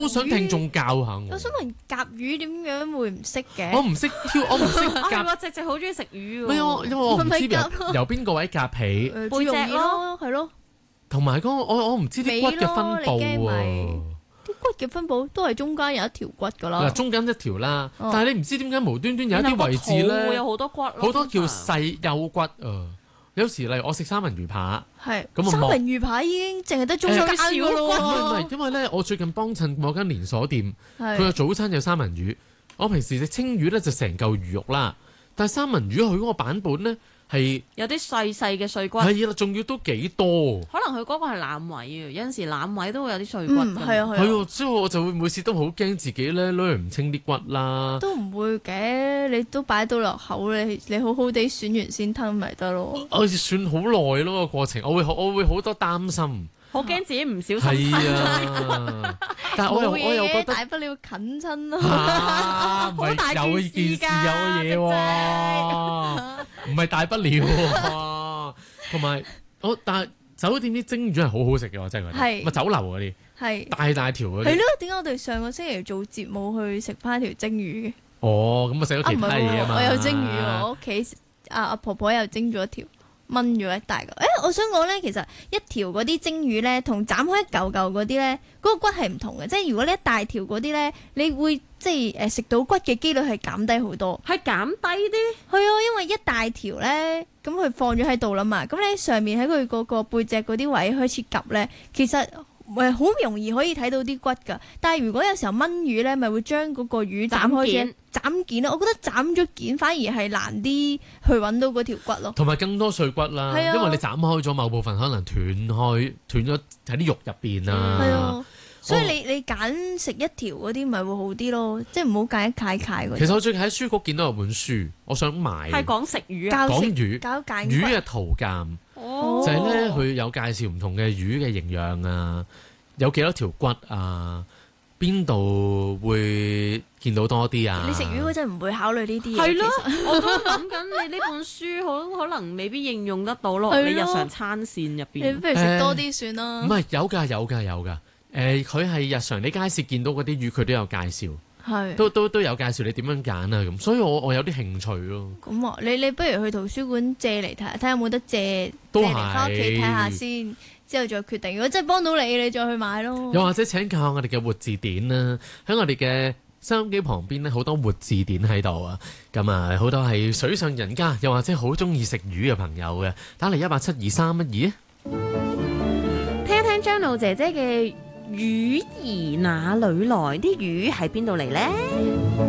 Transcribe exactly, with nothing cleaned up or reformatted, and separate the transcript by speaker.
Speaker 1: 我想聽眾教下我。
Speaker 2: 我想問甲魚點樣會唔識嘅？
Speaker 1: 我唔識挑，我唔識夾。
Speaker 3: 我隻隻好中意食魚喎。
Speaker 1: 唔係我，因為我唔知由由邊個位夾起，
Speaker 2: 背脊咯，係咯。
Speaker 1: 同埋嗰個我我唔知啲骨嘅分佈喎。
Speaker 2: 啲骨嘅分佈都係中間有一條骨噶啦。
Speaker 1: 嗱，中間一條啦，但係你唔知點解無端端有一啲位置咧，
Speaker 3: 有好多骨，
Speaker 1: 好多叫細幼骨啊。有時例如我食三文魚扒，
Speaker 2: 係三文魚扒已經淨係得中間嗰個咯。
Speaker 1: 唔係唔係，因為咧我最近幫襯某間連鎖店，佢嘅早餐有三文魚。我平時食青魚咧就成嚿魚肉啦，但係三文魚佢嗰個版本咧係
Speaker 3: 有啲細細嘅碎骨。
Speaker 1: 係啦，仲要都幾多。
Speaker 3: 可能佢嗰個係腩位啊，有陣時腩位都會有啲碎骨。
Speaker 2: 嗯，係啊係啊。
Speaker 1: 係啊，所以我就會每次都好驚自己咧攞唔清啲骨啦。
Speaker 2: 都唔會嘅，你都擺到落口，你你好好地選完先吞咪得咯。
Speaker 1: 我算好耐咯個過程，我會我會好多擔心。
Speaker 3: 好驚自己唔小心。
Speaker 1: 係啊，但係我又我又覺得
Speaker 2: 大不了近親咯。
Speaker 1: 唔係有件事有嘢喎，唔係大不了喎。同埋我但係酒店啲蒸魚係好好食嘅，我真係覺得。係咪酒樓嗰啲？係大大條嗰啲。係咯，
Speaker 2: 點解我哋上個星期做節目去食翻條蒸魚嘅？
Speaker 1: 哦，咁我食咗其他嘢啊嘛。
Speaker 2: 我有蒸魚，我屋企阿阿婆婆又蒸咗一條。炆咗一大個，誒、欸，我想講咧，其實一條嗰啲蒸魚咧，同斬開一嚿嚿嗰啲咧，嗰、嗰個骨係唔同嘅。即係如果你一大條嗰啲咧，你會即係誒食到骨嘅機率係減低好多。
Speaker 3: 係減低啲？
Speaker 2: 係啊，因為一大條咧，咁佢放咗喺度啦嘛，咁你上面喺佢嗰個背脊嗰啲位開始夾咧，其實誒好容易可以睇到啲骨㗎。但係如果有時候炆魚咧，咪會將嗰個魚斬開嘅。斬件咯，我覺得斬咗件反而係難啲去揾到嗰條骨咯，
Speaker 1: 同埋更多碎骨啦，啊、因為你斬開咗某部分，可能斷開斷咗喺啲肉入邊啊。
Speaker 2: 係啊，所以你你揀食一條嗰啲咪會好啲咯，即係唔好揀一塊塊嗰啲。
Speaker 1: 其實我最近喺書局見到有本書，我想買。
Speaker 3: 係講食魚啊，
Speaker 1: 講魚，
Speaker 2: 搞魚
Speaker 1: 嘅圖鑑，
Speaker 3: 哦、
Speaker 1: 就係咧佢有介紹唔同嘅魚嘅營養啊，有幾多條骨啊。邊度會見到多啲啊？
Speaker 2: 你食魚嗰陣唔會考慮呢啲嘢。
Speaker 3: 係咯，我都諗緊你呢本書好可能未必應用得到咯。你日常餐線入邊，
Speaker 2: 你不如食多啲算啦。
Speaker 1: 唔係、呃、有㗎有㗎有㗎。誒、呃，佢係日常你街市見到嗰啲魚，佢都有介紹。係。都都都有介紹你點樣揀啊咁，所以我我有啲興趣咯。
Speaker 2: 咁啊，你你不如去圖書館借嚟睇下，睇下有冇得借
Speaker 1: 都
Speaker 2: 借嚟翻屋企睇下先。之後再決定，如果真係幫到你，你再去買咯。
Speaker 1: 又或者請教我哋嘅活字典啦，喺我哋嘅收音機旁邊咧，好多活字典喺度啊。咁啊，好多係水上人家，又或者好中意食魚嘅朋友嘅，打嚟一八七二三一二。
Speaker 3: 聽一聽張露姐姐嘅魚兒哪裏來？啲魚喺邊度嚟呢？